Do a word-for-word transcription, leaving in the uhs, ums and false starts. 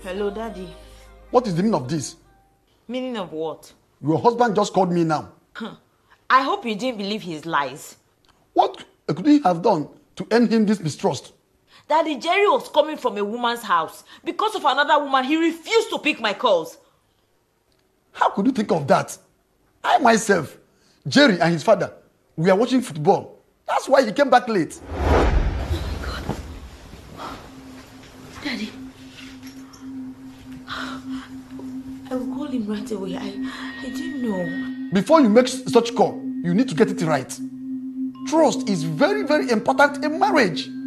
Hello, Daddy. What is the meaning of this? Meaning of what? Your husband just called me now. I hope you didn't believe his lies. What could he have done to end him this mistrust? Daddy, Jerry was coming from a woman's house. Because of another woman, he refused to pick my calls. How could you think of that? I myself, Jerry and his father, we are watching football. That's why he came back late. Oh my God. Daddy. I will call him right away. I, I didn't know. Before you make such call, you need to get it right. Trust is very, very important in marriage.